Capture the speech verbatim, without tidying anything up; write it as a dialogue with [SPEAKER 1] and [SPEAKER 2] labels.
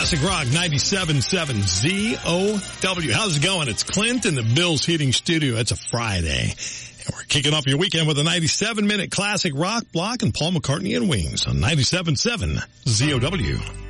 [SPEAKER 1] Classic Rock ninety-seven point seven Z O W. How's it going? It's Clint in the Bill's Heating Studio. It's a Friday. And we're kicking off your weekend with a ninety-seven minute classic rock block and Paul McCartney and Wings on ninety-seven point seven Z O W.